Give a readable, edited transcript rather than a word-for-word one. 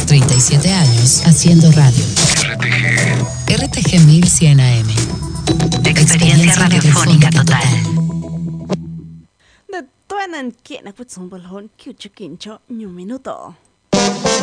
37 años haciendo radio. RTG 1100 AM. Experiencia radiofónica total. De tuanan quien a put son bolón, que un minuto.